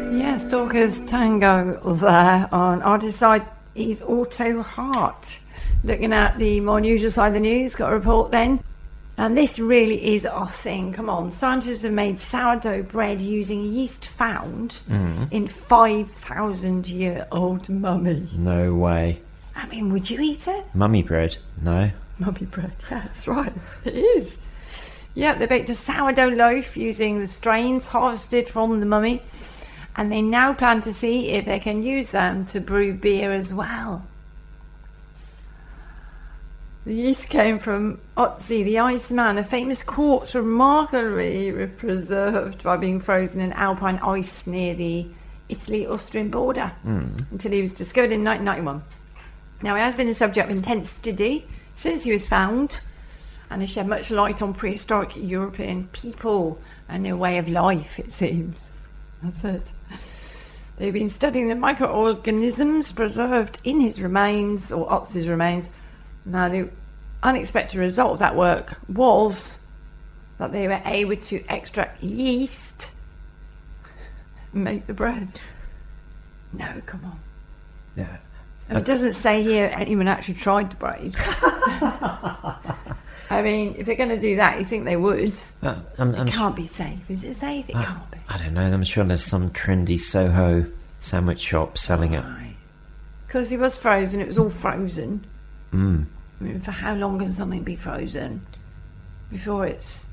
Yeah, Stalker's Tango there on our side is Auto Heart. Looking at the more unusual side of the news, got a report then. And this really is our thing. Come on, scientists have made sourdough bread using yeast found in 5,000-year-old mummy. No way. I mean, would you eat it? Mummy bread? No. Mummy bread, yeah, that's right. It is. Yeah, they baked a sourdough loaf using the strains harvested from the mummy. And they now plan to see if they can use them to brew beer as well. The yeast came from Otzi the Iceman, a famous corpse remarkably preserved by being frozen in alpine ice near the Italy-Austrian border until he was discovered in 1991. Now, he has been the subject of intense study since he was found and has shed much light on prehistoric European people and their way of life, it seems. That's it. They've been studying the microorganisms preserved in his remains, or Otzi's remains. Now, the unexpected result of that work was that they were able to extract yeast and make the bread. No, come on. Yeah. And it doesn't say here anyone actually tried the bread. I mean, if they're going to do that, you think they would. It can't be safe. Is it safe? It can't be. I don't know. I'm sure there's some trendy Soho sandwich shop selling it. Because he was frozen. It was all frozen. Mm. I mean, for how long can something be frozen before it's